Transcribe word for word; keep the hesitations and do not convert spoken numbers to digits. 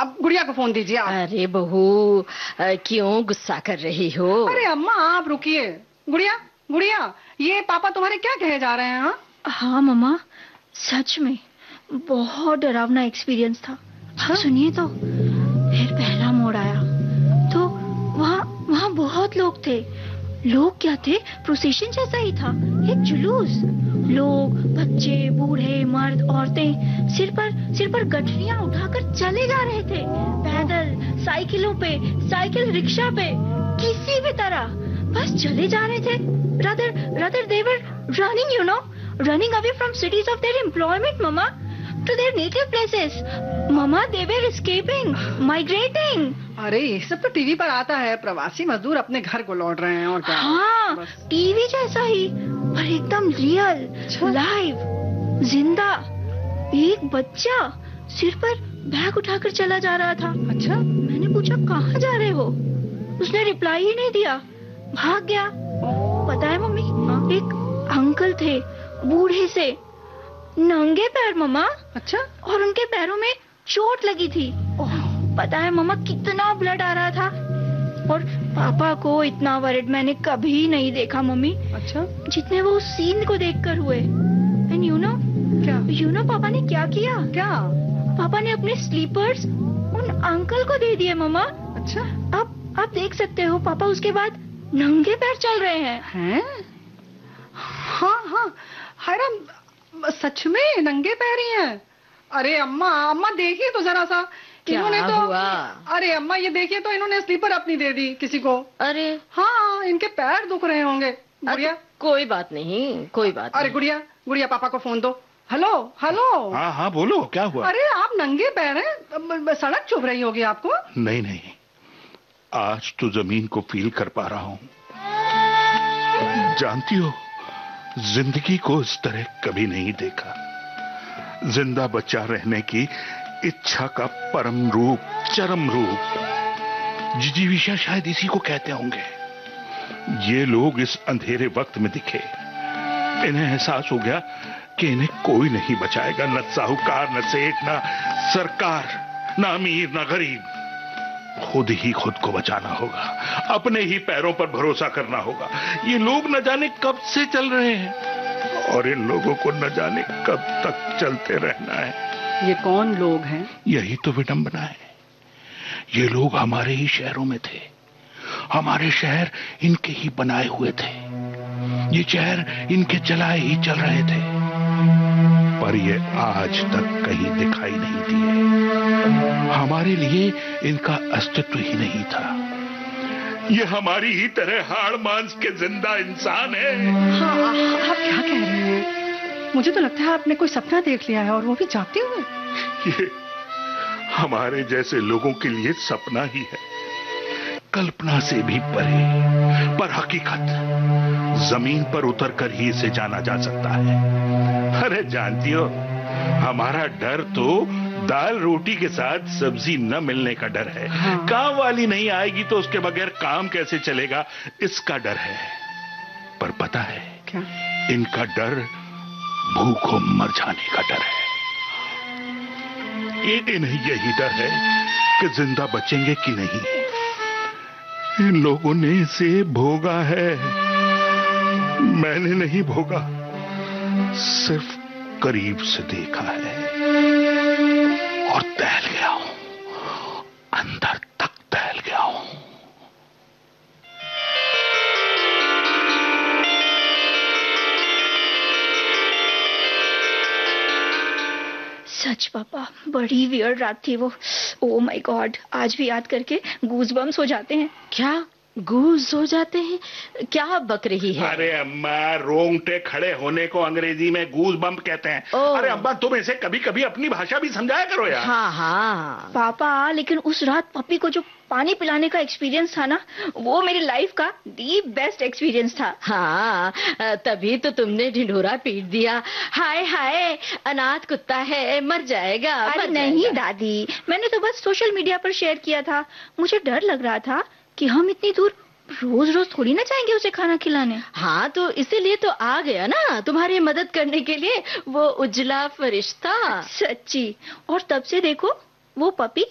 अब गुड़िया को फोन दीजिए आप। अरे बहू, क्यों गुस्सा कर रही हो? अरे अम्मा आप रुकिए। गुड़िया गुड़िया, ये पापा तुम्हारे क्या कहे जा रहे हैं? हाँ हाँ मम्मा, सच में बहुत डरावना एक्सपीरियंस था। हाँ? सुनिए तो, फिर पहला मोड़ आया तो वहाँ वहाँ बहुत लोग थे। लोग क्या थे, प्रोसेशन जैसा ही था, एक जुलूस। लोग, बच्चे, बूढ़े, मर्द, औरतें सिर पर सिर पर गठरियां उठाकर चले जा रहे थे, पैदल, साइकिलों पे, साइकिल रिक्शा पे, किसी भी तरह बस चले जा रहे थे। rather rather they were running, you know, running away from cities of their employment, mama, to their native places. Mama, they were escaping, migrating. अरे ये सब तो टीवी पर आता है, प्रवासी मजदूर अपने घर को लौट रहे हैं और क्या। हाँ, टीवी जैसा ही, पर एकदम रियल, लाइव, जिंदा। एक बच्चा सिर पर बैग उठाकर चला जा रहा था। अच्छा, मैंने पूछा कहाँ जा रहे हो? उसने रिप्लाई ही नहीं दिया, भाग गया। पता है मम्मी, एक अंकल थे, बूढ़े से, नंगे पैर मम्मा। अच्छा, और उनके पैरों में चोट लगी थी। पता है मम्मा, कितना ब्लड आ रहा था। और पापा को इतना वरिड मैंने कभी नहीं देखा मम्मी। अच्छा, जितने वो उस सीन को देखकर हुए। एंड यू नो, क्या यू नो पापा ने क्या किया? क्या? पापा ने अपने स्लीपर्स उन अंकल को दे दिए मम्मा। अच्छा, अब आप देख सकते हो, पापा उसके बाद नंगे पैर चल रहे हैं। हैं? हाँ हाँ, हैरान, सच में नंगे पैर ही हैं। अरे अम्मा अम्मा देखिए तो जरा सा, इन्होंने तो हुआ? अरे अम्मा ये देखिए तो, इन्होंने स्लीपर अपनी दे दी किसी को। अरे हाँ, इनके पैर दुख रहे होंगे। गुड़िया, कोई बात नहीं, कोई बात अरे नहीं। गुड़िया गुड़िया, पापा को फोन दो। Hello hello. हाँ हाँ बोलो, क्या हुआ? अरे आप नंगे पैर हैं, सड़क चुभ रही होगी आपको। नहीं नहीं, आज तो जमीन को फील कर पा रहा हूँ। जानती हो, जिंदगी को इस तरह कभी नहीं देखा। जिंदा बचा रहने की इच्छा का परम रूप, चरम रूप। जिजीविषा शायद इसी को कहते होंगे। ये लोग इस अंधेरे वक्त में दिखे। इन्हें एहसास हो गया कि इन्हें कोई नहीं बचाएगा, न साहूकार, न सेठ, न सरकार, न अमीर, न गरीब। खुद ही खुद को बचाना होगा, अपने ही पैरों पर भरोसा करना होगा। ये लोग न जाने कब से चल रहे हैं और इन लोगों को न जाने कब तक चलते रहना है। ये कौन लोग हैं? यही तो विडंबना है। ये लोग हमारे ही शहरों में थे, हमारे शहर इनके ही बनाए हुए थे, ये शहर इनके चलाए ही चल रहे थे, पर ये आज तक कहीं दिखाई नहीं दिए। हमारे लिए इनका अस्तित्व ही नहीं था। ये हमारी ही तरह हाड़ मांस के जिंदा इंसान है। हाँ, आप क्या कह रहे हैं? मुझे तो लगता है आपने कोई सपना देख लिया है, और वो भी जागते हुए। ये हमारे जैसे लोगों के लिए सपना ही है, कल्पना से भी परे, पर हकीकत जमीन पर उतरकर ही इसे जाना जा सकता है। अरे जानती हो, हमारा डर तो दाल रोटी के साथ सब्जी न मिलने का डर है। हाँ। काम वाली नहीं आएगी तो उसके बगैर काम कैसे चलेगा, इसका डर है। पर पता है क्या? इनका डर भूखों मर जाने का डर है। इन्हें यही डर है कि जिंदा बचेंगे कि नहीं। इन लोगों ने इसे भोगा है, मैंने नहीं भोगा, सिर्फ करीब से देखा है और टहल गया हूं, अंदर तक टहल गया हूं। सच पापा, बड़ी वियर्ड रात थी वो। ओह माय गॉड, आज भी याद करके गूज़बम्स हो जाते हैं। क्या गूज हो जाते हैं? क्या बक रही है? अरे अम्मा, रोंगटे खड़े होने को अंग्रेजी में गूज बम्प कहते हैं। अरे अम्मा, तुम इसे कभी कभी अपनी भाषा भी समझाया करो यार। हाँ हाँ पापा, लेकिन उस रात पप्पी को जो पानी पिलाने का एक्सपीरियंस था ना, वो मेरी लाइफ का दी बेस्ट एक्सपीरियंस था। हाँ, तभी तो तुमने ढिंढोरा पीट दिया। हाय हाय, अनाथ कुत्ता है, मर जाएगा। अरे मर नहीं जाएगा। दादी, मैंने तो बस सोशल मीडिया पर शेयर किया था। मुझे डर लग रहा था कि हम इतनी दूर रोज रोज थोड़ी ना जाएंगे उसे खाना खिलाने। हाँ, तो इसीलिए तो आ गया ना, तुम्हारी मदद करने के लिए, वो उजला फरिश्ता। सच्ची। और तब से देखो, वो पपी